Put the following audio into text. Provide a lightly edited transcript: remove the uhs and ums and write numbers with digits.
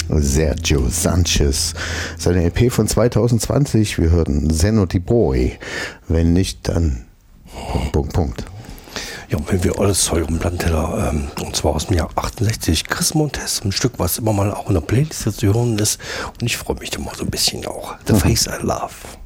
Sergio Sanchez. Seine EP von 2020. Wir hörten Zeno di Boy. Wenn nicht, dann... Punkt. Ja, wenn wir alles Zeug im Plattenteller, und zwar aus dem Jahr 68, Chris Montez, ein Stück, was immer mal auch in der Playlist zu hören ist. Und ich freue mich da mal so ein bisschen auch. The Face I Love.